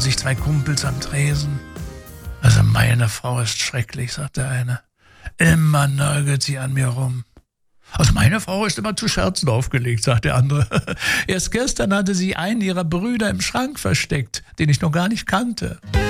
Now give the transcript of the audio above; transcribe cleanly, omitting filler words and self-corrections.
sich 2 Kumpels am Tresen. Also meine Frau ist schrecklich, sagt der eine. Immer nörgelt sie an mir rum. Also meine Frau ist immer zu Scherzen aufgelegt, sagt der andere. Erst gestern hatte sie einen ihrer Brüder im Schrank versteckt, den ich noch gar nicht kannte.